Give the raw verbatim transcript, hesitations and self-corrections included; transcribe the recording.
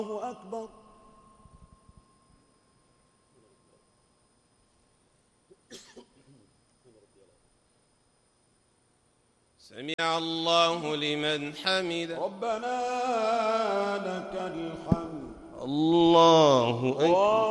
الله أكبر. سمع الله لمن حمده. ربنا لك الحمد. الله أكبر.